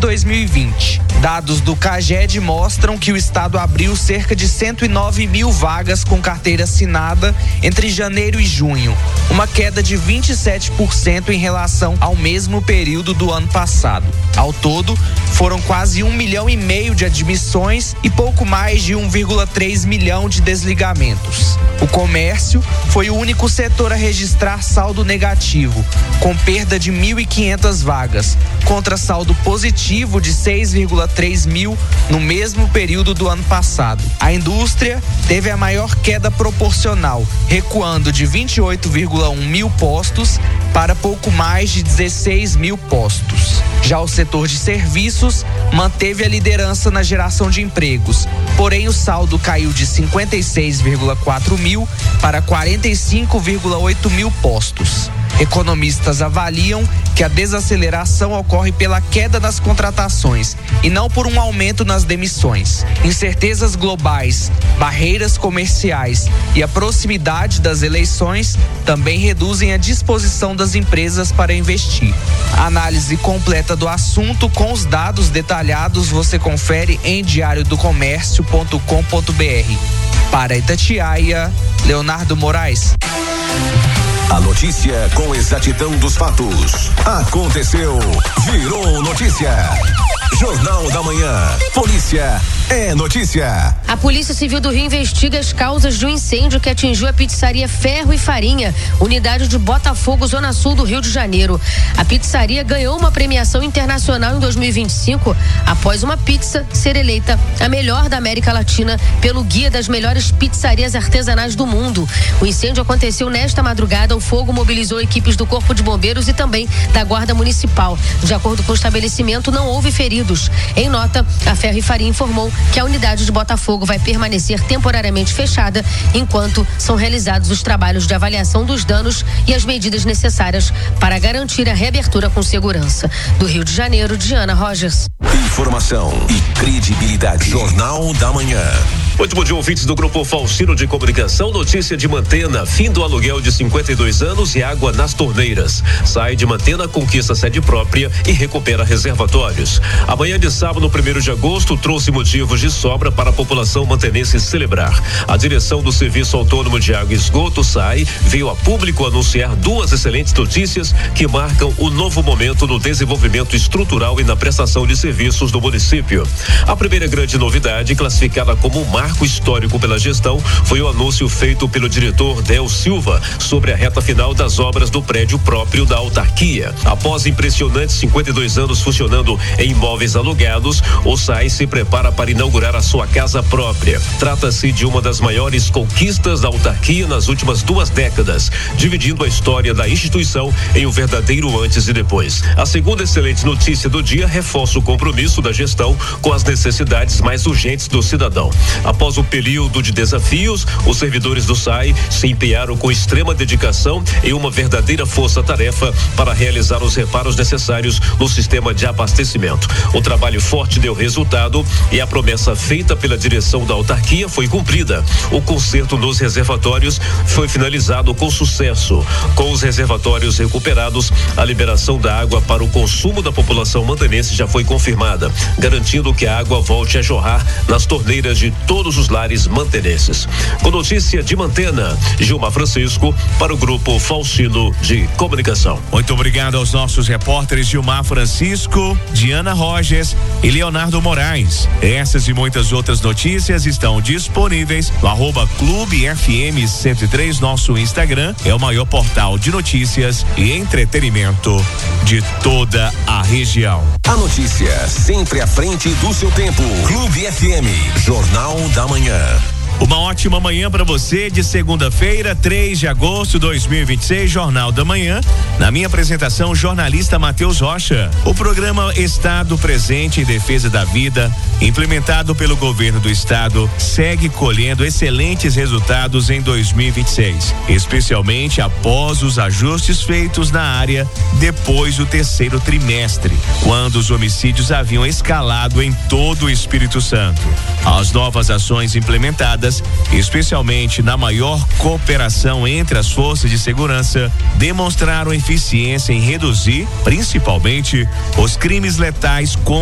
2020. Dados do CAGED mostram que o estado abriu cerca de 109 mil vagas com carteira assinada entre janeiro e junho, uma queda de 27% em relação ao mesmo período do ano passado. Ao todo, foram quase 1,5 milhão de admissões e pouco mais de 1,3 milhão de desligamentos. O comércio foi o único setor a registrar saldo negativo, com perda de 1.500 vagas, contra saldo positivo de 6,3 mil no mesmo período do ano passado. A indústria teve a maior queda proporcional, recuando de 28,1 mil postos para pouco mais de 16 mil postos. Já o setor de serviços manteve a liderança na geração de empregos, porém o saldo caiu de 56,4 mil para 45,8 mil postos. Economistas avaliam que a desaceleração ocorre pela queda nas contratações e não por um aumento nas demissões. Incertezas globais, barreiras comerciais e a proximidade das eleições também reduzem a disposição das empresas para investir. A análise completa do assunto com os dados detalhados você confere em diariodocomércio.com.br. Para Itatiaia, Leonardo Moraes. A notícia com exatidão dos fatos. Aconteceu, virou notícia. Jornal da Manhã. Polícia é notícia. A Polícia Civil do Rio investiga as causas de um incêndio que atingiu a pizzaria Ferro e Farinha, unidade de Botafogo, Zona Sul do Rio de Janeiro. A pizzaria ganhou uma premiação internacional em 2025 após uma pizza ser eleita a melhor da América Latina pelo Guia das Melhores Pizzarias Artesanais do Mundo. O incêndio aconteceu nesta madrugada. O fogo mobilizou equipes do Corpo de Bombeiros e também da Guarda Municipal. De acordo com o estabelecimento, não houve feridos. Em nota, a Ferro e Farinha informou que a unidade de Botafogo vai permanecer temporariamente fechada enquanto são realizados os trabalhos de avaliação dos danos e as medidas necessárias para garantir a reabertura com segurança. Do Rio de Janeiro, Diana Rogers. Informação e credibilidade. Jornal da Manhã. Muito bom dia, ouvintes do Grupo Faustino de Comunicação. Notícia de Mantena, fim do aluguel de 52 anos e água nas torneiras. Sai de Mantena, conquista sede própria e recupera reservatórios. Amanhã de sábado, 1º de agosto, trouxe motivos de sobra para a população mantenense celebrar. A direção do Serviço Autônomo de Água e Esgoto, SAI, veio a público anunciar duas excelentes notícias que marcam o novo momento no desenvolvimento estrutural e na prestação de serviços do município. A primeira grande novidade, classificada como um marco histórico pela gestão, foi o anúncio feito pelo diretor Del Silva sobre a reta final das obras do prédio próprio da autarquia. Após impressionantes 52 anos funcionando em imóveis alugados, o SAI se prepara para inaugurar a sua casa própria. Trata-se de uma das maiores conquistas da autarquia nas últimas 2 décadas, dividindo a história da instituição em um verdadeiro antes e depois. A segunda excelente notícia do dia reforça o compromisso da gestão com as necessidades mais urgentes do cidadão. Após o período de desafios, os servidores do SAI se empenharam com extrema dedicação e uma verdadeira força-tarefa para realizar os reparos necessários no sistema de abastecimento. O trabalho forte deu resultado e a promessa feita pela direção da autarquia foi cumprida. O conserto nos reservatórios foi finalizado com sucesso. Com os reservatórios recuperados, a liberação da água para o consumo da população mantenense já foi confirmada, garantindo que a água volte a jorrar nas torneiras de todos os lares mantenenses. Com notícia de Mantena, Gilmar Francisco para o Grupo Faustino de Comunicação. Muito obrigado aos nossos repórteres Gilmar Francisco, Diana Rogers e Leonardo Moraes. Essas e muitas outras notícias estão disponíveis no @Clube FM 103, nosso Instagram. É o maior portal de notícias e entretenimento de toda a região. A notícia sempre à frente do seu tempo. Clube FM, Jornal da Manhã. Uma ótima manhã para você de segunda-feira, 3 de agosto de 2026, Jornal da Manhã. Na minha apresentação, jornalista Matheus Rocha. O programa Estado Presente em Defesa da Vida, implementado pelo governo do estado, segue colhendo excelentes resultados em 2026, especialmente após os ajustes feitos na área depois do 3º trimestre, quando os homicídios haviam escalado em todo o Espírito Santo. As novas ações implementadas, especialmente na maior cooperação entre as forças de segurança, demonstraram eficiência em reduzir, principalmente, os crimes letais